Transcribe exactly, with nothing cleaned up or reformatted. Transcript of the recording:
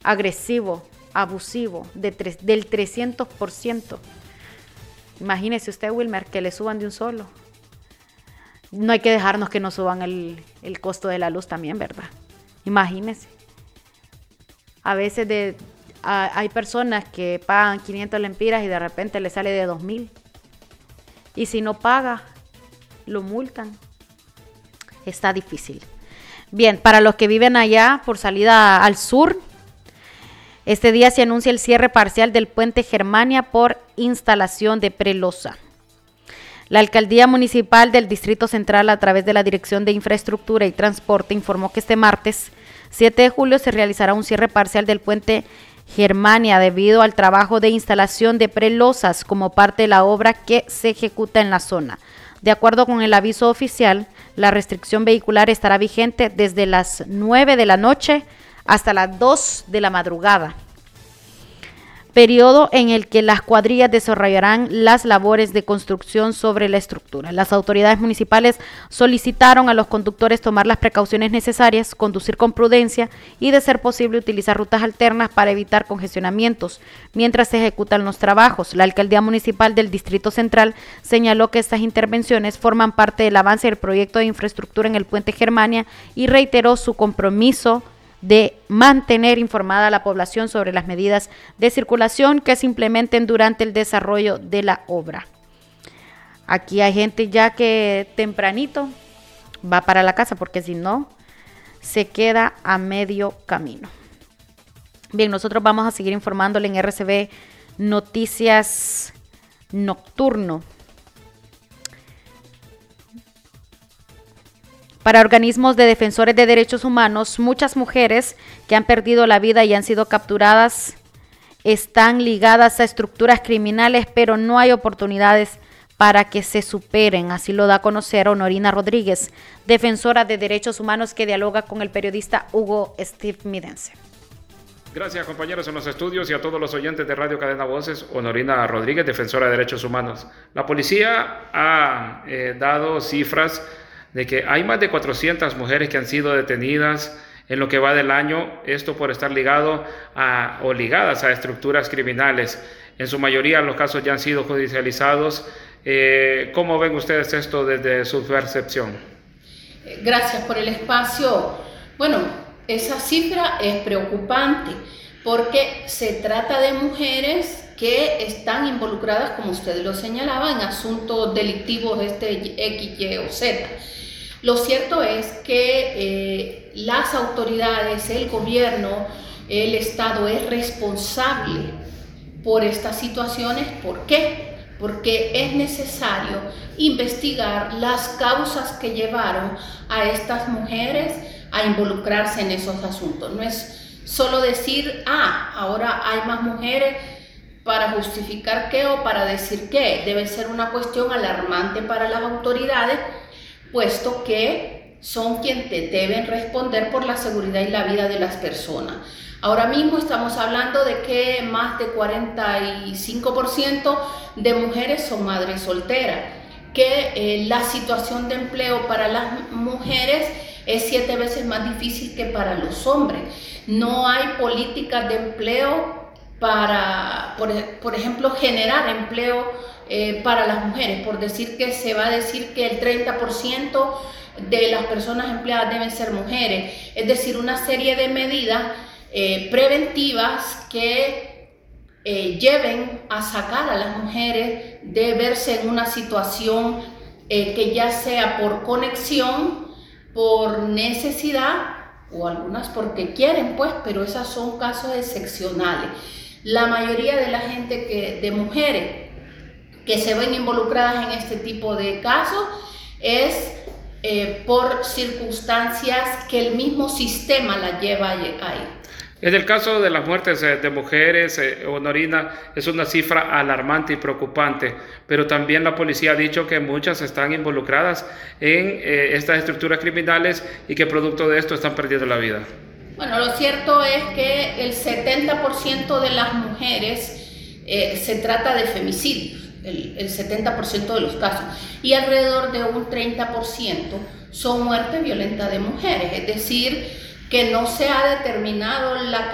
agresivo, abusivo, de tres, del trescientos por ciento. Imagínese usted, Wilmer, que le suban de un solo. No hay que dejarnos que nos suban el, el costo de la luz también, ¿verdad? Imagínese. A veces de, a, hay personas que pagan quinientas lempiras y de repente le sale de dos mil. Y si no paga, lo multan. Está difícil. Bien, para los que viven allá por salida al sur, este día se anuncia el cierre parcial del puente Germania por instalación de prelosa. La Alcaldía Municipal del Distrito Central, a través de la Dirección de Infraestructura y Transporte, informó que este martes siete de julio se realizará un cierre parcial del puente Germania debido al trabajo de instalación de prelosas como parte de la obra que se ejecuta en la zona. De acuerdo con el aviso oficial, la restricción vehicular estará vigente desde las nueve de la noche hasta las dos de la madrugada, periodo en el que las cuadrillas desarrollarán las labores de construcción sobre la estructura. Las autoridades municipales solicitaron a los conductores tomar las precauciones necesarias, conducir con prudencia y, de ser posible, utilizar rutas alternas para evitar congestionamientos mientras se ejecutan los trabajos. La Alcaldía Municipal del Distrito Central señaló que estas intervenciones forman parte del avance del proyecto de infraestructura en el puente Germania y reiteró su compromiso de mantener informada a la población sobre las medidas de circulación que se implementen durante el desarrollo de la obra. Aquí hay gente ya que tempranito va para la casa porque si no se queda a medio camino. Bien, nosotros vamos a seguir informándole en R C B Noticias Nocturno. Para organismos de defensores de derechos humanos, muchas mujeres que han perdido la vida y han sido capturadas están ligadas a estructuras criminales, pero no hay oportunidades para que se superen. Así lo da a conocer Honorina Rodríguez, defensora de derechos humanos, que dialoga con el periodista Hugo Steve-Midense. Gracias, compañeros en los estudios, y a todos los oyentes de Radio Cadena Voces. Honorina Rodríguez, defensora de derechos humanos. La policía ha eh, dado cifras de que hay más de cuatrocientas mujeres que han sido detenidas en lo que va del año, esto por estar ligado a, o ligadas a estructuras criminales. En su mayoría los casos ya han sido judicializados. Eh, ¿Cómo ven ustedes esto desde su percepción? Gracias por el espacio. Bueno, esa cifra es preocupante porque se trata de mujeres que están involucradas, como usted lo señalaba, en asuntos delictivos este X, Y o Z. Lo cierto es que eh, las autoridades, el gobierno, el Estado es responsable por estas situaciones. ¿Por qué? Porque es necesario investigar las causas que llevaron a estas mujeres a involucrarse en esos asuntos. No es solo decir, ah, ahora hay más mujeres para justificar qué o para decir qué. Debe ser una cuestión alarmante para las autoridades, puesto que son quienes te deben responder por la seguridad y la vida de las personas. Ahora mismo estamos hablando de que más de cuarenta y cinco por ciento de mujeres son madres solteras, que eh, la situación de empleo para las mujeres es siete veces más difícil que para los hombres. No hay políticas de empleo para, por, por ejemplo, generar empleo Eh, para las mujeres, por decir que se va a decir que el treinta por ciento de las personas empleadas deben ser mujeres, es decir, una serie de medidas eh, preventivas que eh, lleven a sacar a las mujeres de verse en una situación eh, que ya sea por conexión, por necesidad o algunas porque quieren, pues, pero esos son casos excepcionales. La mayoría de la gente que, de mujeres que se ven involucradas en este tipo de casos es eh, por circunstancias que el mismo sistema las lleva ahí. En el caso de las muertes eh, de mujeres, eh, Honorina, es una cifra alarmante y preocupante, pero también la policía ha dicho que muchas están involucradas en eh, estas estructuras criminales y que producto de esto están perdiendo la vida. Bueno, lo cierto es que el setenta por ciento de las mujeres eh, se trata de femicidios. El, el setenta por ciento de los casos, y alrededor de un treinta por ciento son muertes violentas de mujeres, es decir, que no se ha determinado la